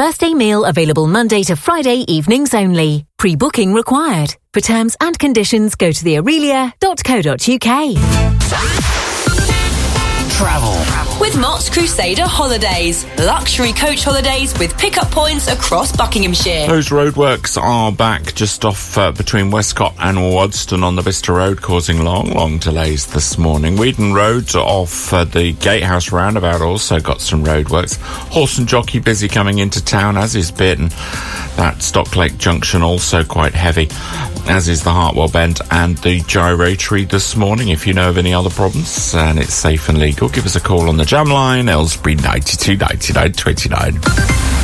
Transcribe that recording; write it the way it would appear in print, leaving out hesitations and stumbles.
birthday meal available Monday to Friday evenings only. Pre-booking required. For terms and conditions, go to theaurelia.co.uk. Travel with Mott's Crusader Holidays. Luxury coach holidays with pickup points across Buckinghamshire. Those roadworks are back just off between Westcott and Wadston on the Bicester Road, causing long delays this morning. Weedon Road off the Gatehouse roundabout also got some roadworks. Horse and Jockey busy coming into town, as is Bearton. That Stocklake Junction also quite heavy, as is the Hartwell Bend and the Gyratory this morning. If you know of any other problems and it's safe and legal, give us a call on the Jam line, Aylesbury 92 99 29.